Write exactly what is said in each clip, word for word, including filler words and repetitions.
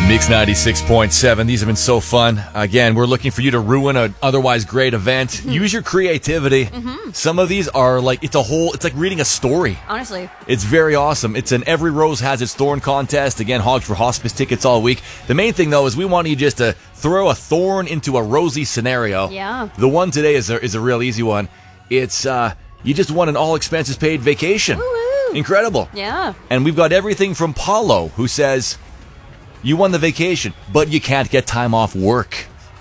Mix ninety-six point seven. These have been so fun. Again, we're looking for you to ruin an otherwise great event. Mm-hmm. Use your creativity. Mm-hmm. Some of these are like, it's a whole, it's like reading a story. Honestly. It's very awesome. It's an Every Rose Has Its Thorn contest. Again, Hogs for Hospice tickets all week. The main thing, though, is we want you just to throw a thorn into a rosy scenario. Yeah. The one today is a, is a real easy one. It's, uh, you just won an all-expenses-paid vacation. Woo-hoo. Incredible. Yeah. And we've got everything from Paulo, who says, you won the vacation, but you can't get time off work.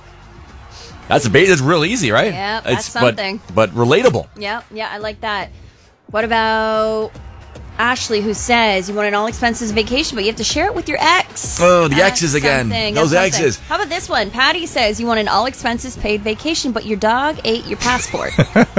That's a base. That's real easy, right? Yeah, that's it's, something. But, but relatable. Yeah, yeah, I like that. What about Ashley, who says you want an all-expenses vacation, but you have to share it with your ex? Oh, the That's exes again. something. Those That's exes. something. How about this one? Patty says you want an all-expenses paid vacation, but your dog ate your passport.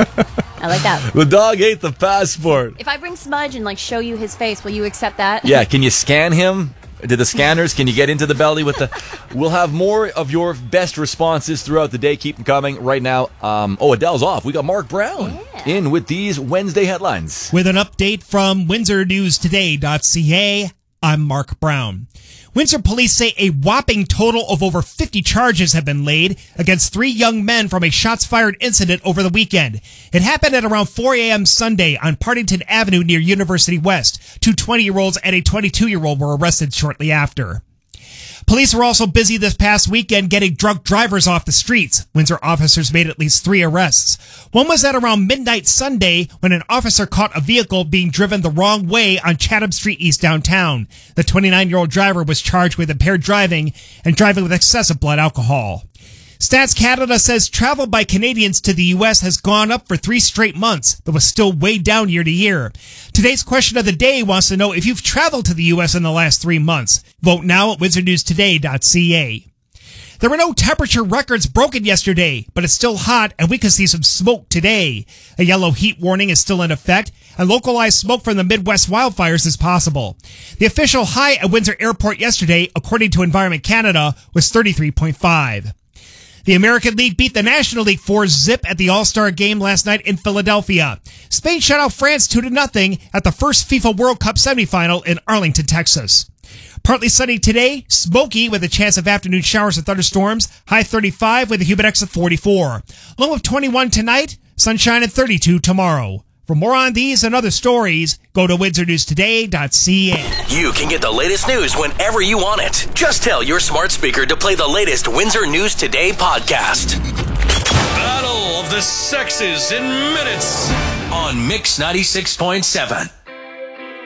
I like that. The dog ate the passport. If I bring Smudge and like show you his face, will you accept that? Yeah, can you scan him? Did the scanners, can you get into the belly with the... We'll have more of your best responses throughout the day. Keep them coming right now. Um, oh, Adele's off. We got Mark Brown yeah. in with these Wednesday headlines. With an update from Windsor News Today dot C A, I'm Mark Brown. Windsor police say a whopping total of over fifty charges have been laid against three young men from a shots-fired incident over the weekend. It happened at around four a.m. Sunday on Partington Avenue near University West. Two twenty-year-olds and a twenty-two-year-old were arrested shortly after. Police were also busy this past weekend getting drunk drivers off the streets. Windsor officers made at least three arrests. One was at around midnight Sunday when an officer caught a vehicle being driven the wrong way on Chatham Street East downtown. The twenty-nine-year-old driver was charged with impaired driving and driving with excessive blood alcohol. Stats Canada says travel by Canadians to the U S has gone up for three straight months, but was still way down year to year. Today's question of the day wants to know if you've traveled to the U S in the last three months. Vote now at Windsor News Today dot C A. There were no temperature records broken yesterday, but it's still hot and we could see some smoke today. A yellow heat warning is still in effect, and localized smoke from the Midwest wildfires is possible. The official high at Windsor Airport yesterday, according to Environment Canada, was thirty-three point five. The American League beat the National League four zip at the All-Star game last night in Philadelphia. Spain shut out France two to nothing at the first FIFA World Cup semifinal in Arlington, Texas. Partly sunny today, smoky with a chance of afternoon showers and thunderstorms, high thirty-five with a humid index of forty-four. Low of twenty-one tonight, sunshine at thirty-two tomorrow. For more on these and other stories, go to Windsor News Today dot C A. You can get the latest news whenever you want it. Just tell your smart speaker to play the latest Windsor News Today podcast. Battle of the Sexes in minutes On Mix ninety-six point seven.